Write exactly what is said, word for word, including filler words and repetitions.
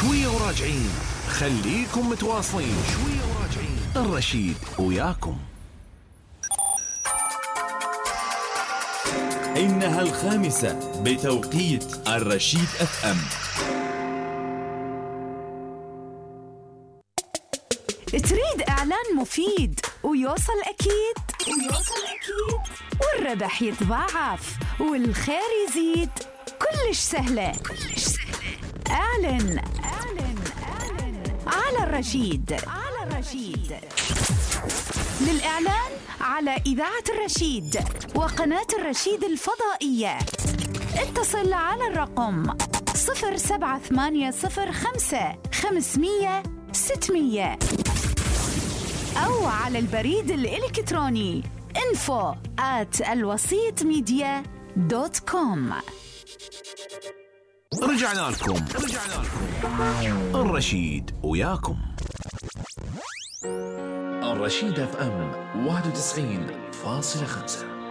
شوية وراجعين، خليكم متواصلين. شوية وراجعين، الرشيد وياكم. إنها الخامسة بتوقيت الرشيد اف ام. تريد إعلان مفيد ويوصل أكيد ويوصل أكيد والربح يتضاعف والخير يزيد؟ كلش سهلة كلش سهلة. اعلن اعلن اعلن على الرشيد على الرشيد. للإعلان على إذاعة الرشيد وقناة الرشيد الفضائية اتصل على الرقم صفر سبعة ثمانية صفر خمسة خمسمية ستمية أو على البريد الإلكتروني info at الوسيط ميديا دوت كوم. رجعنا لكم رجعنا لكم الرشيد وياكم. الرشيد اف ام واحد وتسعين فاصلة خمسة.